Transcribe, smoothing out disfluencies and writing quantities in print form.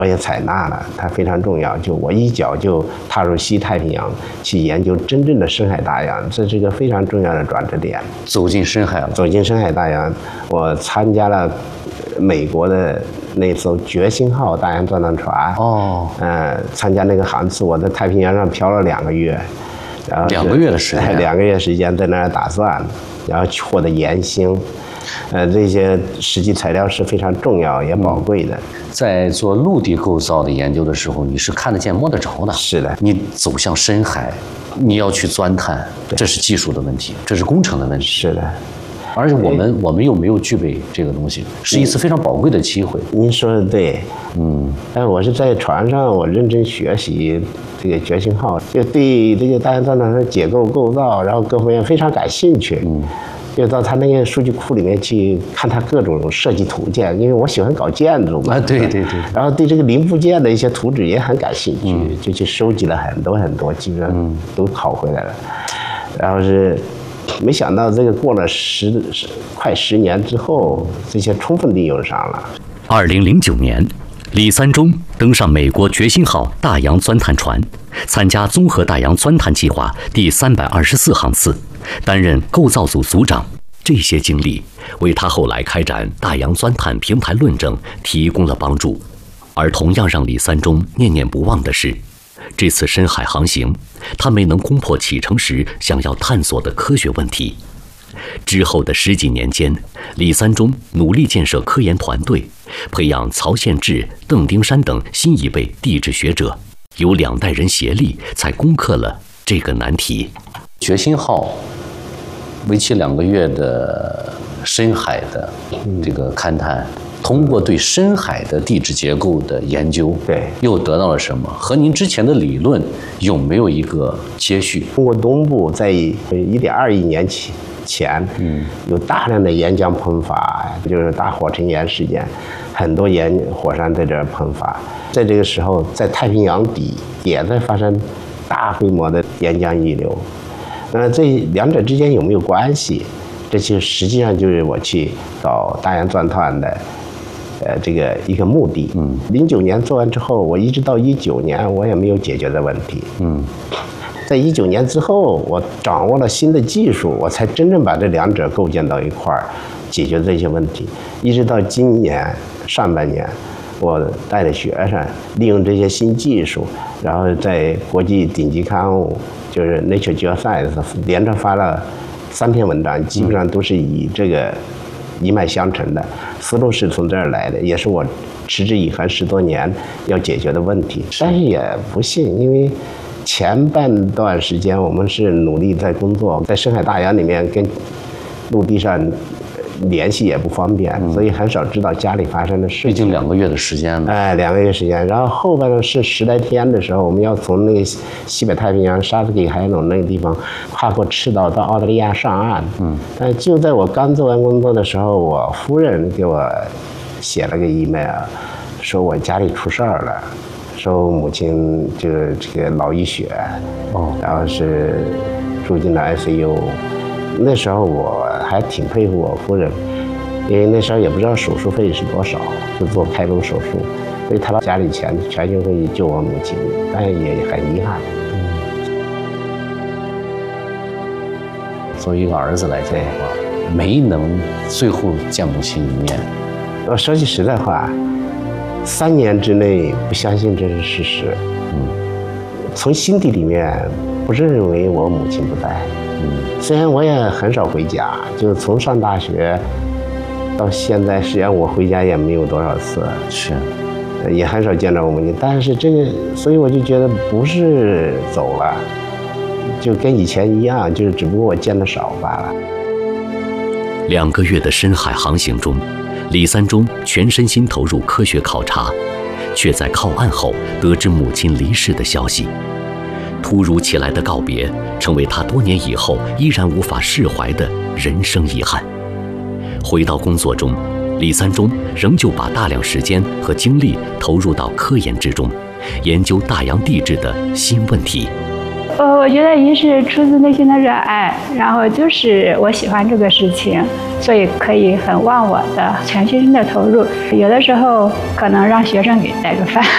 我也采纳了，它非常重要。就我一脚就踏入西太平洋去研究真正的深海大洋，这是一个非常重要的转折点。 走进深海了， 走进深海大洋，我参加了美国的那艘决心号大洋钻探船。参加那个航次，我在太平洋上漂了2个月，然后 2个月的时间 ，2个月时间在那儿打算，然后获得岩星。这些实际材料是非常重要也宝贵的。 在做陆地构造的研究的时候，你是看得见摸得着的。 是的， 你走向深海，你要去钻探，这是技术的问题，这是工程的问题。 是的， 而且我们又没有具备这个东西，是一次非常宝贵的机会。 您说的对，但我是在船上，我认真学习这个决心号，就对这个大洋钻探船的结构构造，然后各方面非常感兴趣。就到他那个数据库里面去看他各种设计图件，因为我喜欢搞建筑嘛。 对。 然后对这个零部件的一些图纸也很感兴趣，就去收集了很多，基本上都考回来了。然后是没想到这个过了快10年之后，这些充分利用上了。 2009年，李三中登上美国决心号大洋钻探船，参加综合大洋钻探计划第324航次，担任构造组组长。这些经历为他后来开展大洋钻探平台论证提供了帮助。而同样让李三中念念不忘的是，这次深海航行，他没能攻破启程时想要探索的科学问题。之后的10几年间，李三中努力建设科研团队，培养曹献志、邓丁山等新一辈地质学者，由2代人协力才攻克了这个难题。 决心号为期2个月的深海的这个勘探，通过对深海的地质结构的研究，又得到了什么？和您之前的理论有没有一个接续？ 中国东部在1.2亿年前，有大量的岩浆喷发，就是大火成岩事件，很多火山在这儿喷发。在这个时候，在太平洋底也在发生大规模的岩浆溢流。那这2者之间有没有关系？这实际上就是我去搞大洋钻探的，这个一个目的。09年做完之后，我一直到19年，我也没有解决的问题。在19年之后，我掌握了新的技术，我才真正把这2者构建到一块儿，解决这些问题。一直到今年上半年，我带着学生利用这些新技术，然后在国际顶级刊物，就是 Nature Geoscience 连着发了3篇文章，基本上都是以这个一脉相承的思路是从这儿来的，也是我持之以恒10多年要解决的问题。但是也不幸，因为前半段时间我们是努力在工作，在深海大洋里面跟陆地上联系也不方便，所以很少知道家里发生的事情。 毕竟2个月的时间了。 2个月时间，然后后半段是10来天的时候，我们要从那个西北太平洋沙斯给海垄那个地方跨过赤道到澳大利亚上岸。但就在我刚做完工作的时候，我夫人给我写了个 email， 说我家里出事儿了，说我母亲就是这个脑溢血，然后是住进了 ICU。那时候我还挺佩服我夫人，因为那时候也不知道手术费是多少，就做开颅手术，所以他把家里钱全心会救我母亲，但也很遗憾。 作为一个儿子来讲的话，没能最后见母亲一面。 我说句实在话，3年之内不相信这是事实。从心底里面不认为我母亲不在。虽然我也很少回家，就从上大学到现在，实际上我回家也没有多少次，也很少见到我母亲。但是这个，所以我就觉得不是走了，就跟以前一样，就是只不过我见得少罢了。 2个月的深海航行中，李三中全身心投入科学考察，却在靠岸后得知母亲离世的消息。突如其来的告别，成为他多年以后依然无法释怀的人生遗憾。回到工作中，李三中仍旧把大量时间和精力投入到科研之中，研究大洋地质的新问题。 我觉得一是出自内心的热爱，然后就是我喜欢这个事情，所以可以很忘我的全身心的投入。有的时候可能让学生给带个饭。